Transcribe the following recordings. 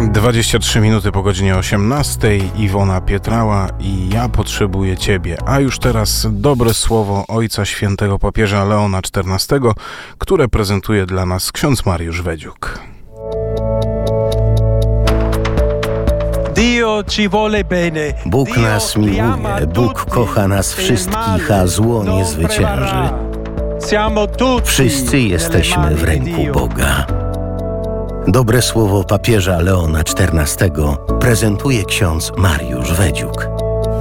23 minuty po godzinie 18. Iwona Pietrała i Ja potrzebuję Ciebie. A już teraz dobre słowo Ojca Świętego Papieża Leona XIV, które prezentuje dla nas ksiądz Mariusz Wedziuk. Bóg nas miłuje, Bóg kocha nas wszystkich, a zło nie zwycięży. Wszyscy jesteśmy w ręku Boga. Dobre słowo papieża Leona XIV prezentuje ksiądz Mariusz Wedziuk.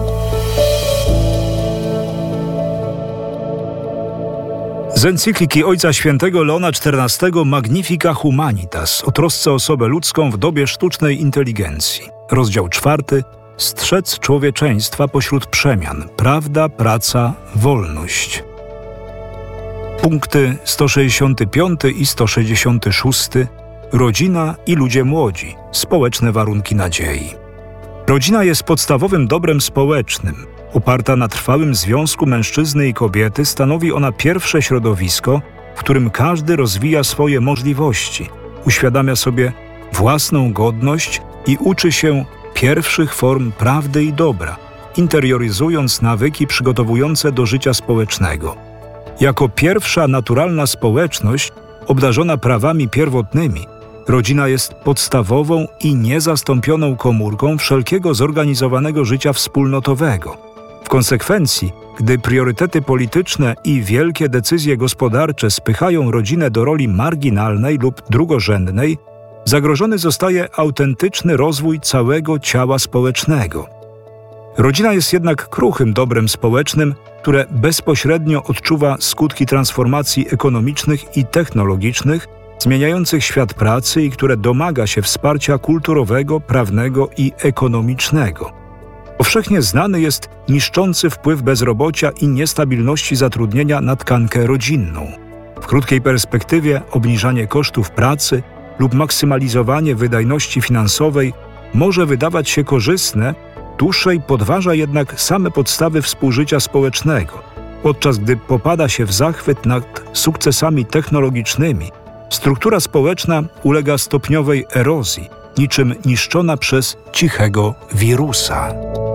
Z encykliki Ojca Świętego Leona XIV Magnifica Humanitas o trosce o osobę ludzką w dobie sztucznej inteligencji. Rozdział 4. Strzec człowieczeństwa pośród przemian. Prawda, praca, wolność. Punkty 165 i 166. Rodzina i ludzie młodzi. Społeczne warunki nadziei. Rodzina jest podstawowym dobrem społecznym. Oparta na trwałym związku mężczyzny i kobiety, stanowi ona pierwsze środowisko, w którym każdy rozwija swoje możliwości, uświadamia sobie własną godność i uczy się pierwszych form prawdy i dobra, interioryzując nawyki przygotowujące do życia społecznego. Jako pierwsza naturalna społeczność, obdarzona prawami pierwotnymi, rodzina jest podstawową i niezastąpioną komórką wszelkiego zorganizowanego życia wspólnotowego. W konsekwencji, gdy priorytety polityczne i wielkie decyzje gospodarcze spychają rodzinę do roli marginalnej lub drugorzędnej, zagrożony zostaje autentyczny rozwój całego ciała społecznego. Rodzina jest jednak kruchym dobrem społecznym, które bezpośrednio odczuwa skutki transformacji ekonomicznych i technologicznych, zmieniających świat pracy i które domaga się wsparcia kulturowego, prawnego i ekonomicznego. Powszechnie znany jest niszczący wpływ bezrobocia i niestabilności zatrudnienia na tkankę rodzinną. W krótkiej perspektywie obniżanie kosztów pracy lub maksymalizowanie wydajności finansowej może wydawać się korzystne, dłuższej podważa jednak same podstawy współżycia społecznego, podczas gdy popada się w zachwyt nad sukcesami technologicznymi. Struktura społeczna ulega stopniowej erozji, niczym niszczona przez cichego wirusa.